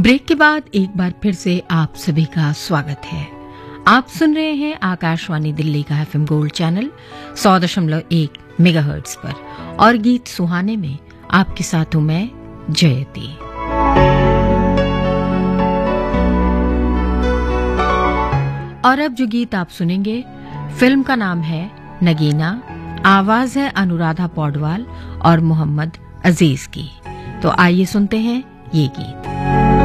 Break के बाद एक बार फिर से आप सभी का स्वागत है। आप सुन रहे हैं आकाशवाणी दिल्ली का एफएम गोल्ड चैनल 100.1 मेगाहर्ट्ज पर और गीत सुहाने में आपके साथ हूं मैं जयती। और अब जो गीत आप सुनेंगे, फिल्म का नाम है नगीना, आवाज है अनुराधा पौडवाल और मोहम्मद अजीज की। तो आइए सुनते हैं ये गीत।